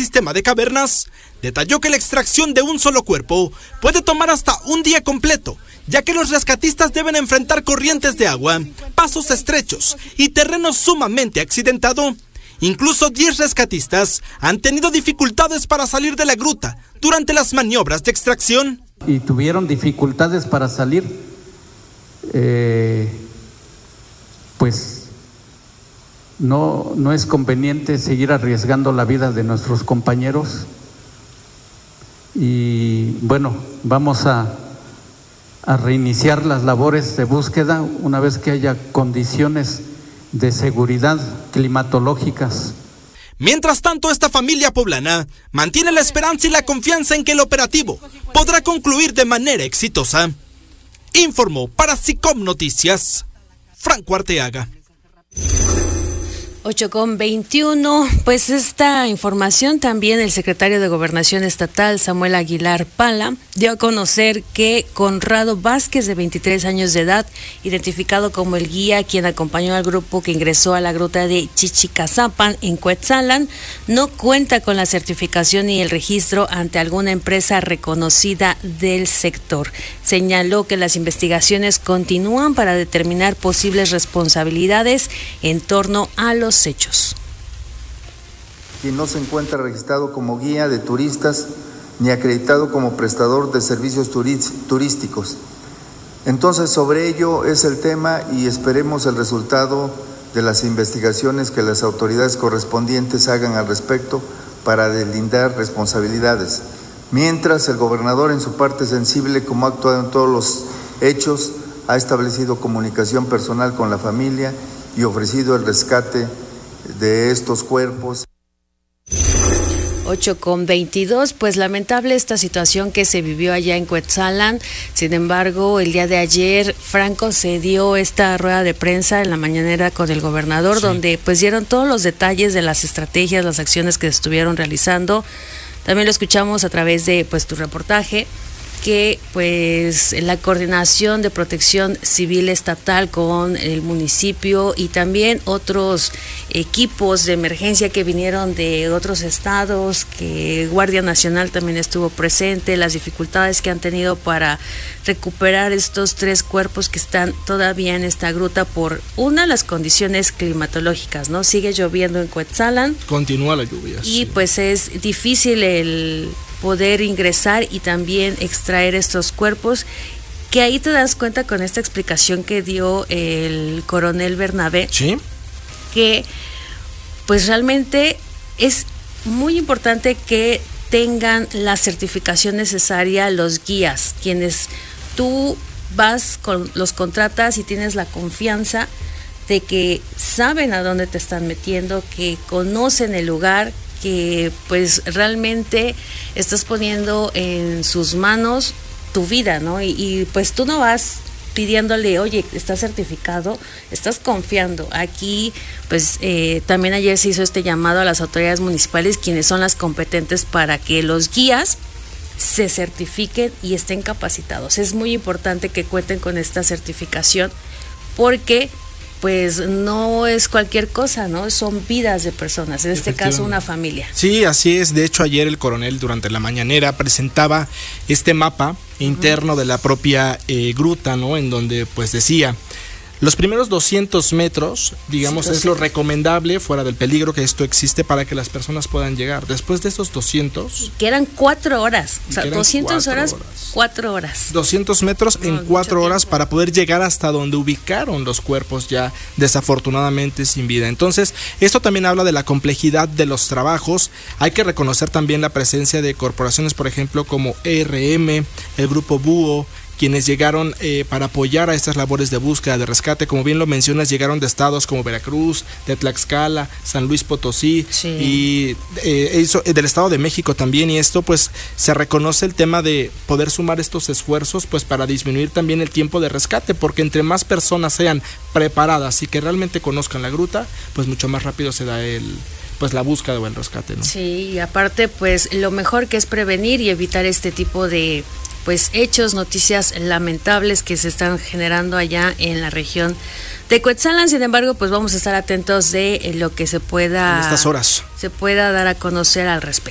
sistema de cavernas, detalló que la extracción de un solo cuerpo puede tomar hasta un día completo, ya que los rescatistas deben enfrentar corrientes de agua, pasos estrechos y terreno sumamente accidentado. Incluso 10 rescatistas han tenido dificultades para salir de la gruta durante las maniobras de extracción. Y tuvieron dificultades para salir, pues no es conveniente seguir arriesgando la vida de nuestros compañeros. Y bueno, vamos a reiniciar las labores de búsqueda una vez que haya condiciones de seguridad climatológicas. Mientras tanto, esta familia poblana mantiene la esperanza y la confianza en que el operativo podrá concluir de manera exitosa. Informó para SICOM Noticias, Franco Arteaga. 8:21, pues esta información también el secretario de Gobernación Estatal, Samuel Aguilar Pala, dio a conocer que Conrado Vázquez, de 23 años de edad, identificado como el guía quien acompañó al grupo que ingresó a la gruta de Chichicazapan en Cuetzalan, no cuenta con la certificación ni el registro ante alguna empresa reconocida del sector. Señaló que las investigaciones continúan para determinar posibles responsabilidades en torno a los hechos. Quien no se encuentra registrado como guía de turistas ni acreditado como prestador de servicios turísticos. Entonces, sobre ello es el tema y esperemos el resultado de las investigaciones que las autoridades correspondientes hagan al respecto para delindar responsabilidades. Mientras, el gobernador, en su parte sensible, como ha actuado en todos los hechos, ha establecido comunicación personal con la familia y ofrecido el rescate de estos cuerpos. 8:22, pues lamentable esta situación que se vivió allá en Cuetzalan. Sin embargo, el día de ayer, Franco se dio esta rueda de prensa en la mañanera con el gobernador, sí, donde pues dieron todos los detalles de las estrategias, las acciones que se estuvieron realizando. También lo escuchamos a través de pues tu reportaje, que pues la coordinación de protección civil estatal con el municipio y también otros equipos de emergencia que vinieron de otros estados, que Guardia Nacional también estuvo presente, las dificultades que han tenido para recuperar estos 3 cuerpos que están todavía en esta gruta por las condiciones climatológicas, ¿no? Sigue lloviendo en Cuetzalan. Continúa la lluvia. Y sí, pues es difícil el poder ingresar y también extraer estos cuerpos, que ahí te das cuenta con esta explicación que dio el coronel Bernabé, ¿sí?, que pues realmente es muy importante que tengan la certificación necesaria los guías, quienes tú los contratas y tienes la confianza de que saben a dónde te están metiendo, que conocen el lugar, que pues realmente estás poniendo en sus manos tu vida, ¿no? Y pues tú no vas pidiéndole, oye, ¿estás certificado? Estás confiando. Aquí, pues también ayer se hizo este llamado a las autoridades municipales, quienes son las competentes para que los guías se certifiquen y estén capacitados. Es muy importante que cuenten con esta certificación porque pues no es cualquier cosa, ¿no? Son vidas de personas, en este caso una familia. Sí, así es. De hecho, ayer el coronel durante la mañanera presentaba este mapa interno de la propia gruta, ¿no? En donde pues decía, los primeros 200 metros, digamos, sí, es lo recomendable fuera del peligro que esto existe para que las personas puedan llegar. Después de esos 200... Que eran 4 horas, o sea, 200 horas, 4 horas. 200 metros en 4 horas para poder llegar hasta donde ubicaron los cuerpos ya desafortunadamente sin vida. Entonces, esto también habla de la complejidad de los trabajos. Hay que reconocer también la presencia de corporaciones, por ejemplo, como ERM, el Grupo Búho, quienes llegaron para apoyar a estas labores de búsqueda, de rescate. Como bien lo mencionas, llegaron de estados como Veracruz, de Tlaxcala, San Luis Potosí, sí, y del Estado de México también, y esto pues se reconoce el tema de poder sumar estos esfuerzos pues para disminuir también el tiempo de rescate, porque entre más personas sean preparadas y que realmente conozcan la gruta, pues mucho más rápido se da pues la búsqueda o el rescate, ¿no? Sí, y aparte pues lo mejor que es prevenir y evitar este tipo de pues hechos, noticias lamentables que se están generando allá en la región de Cuetzalan. Sin embargo, pues vamos a estar atentos de lo que se pueda en estas horas se pueda dar a conocer al respecto.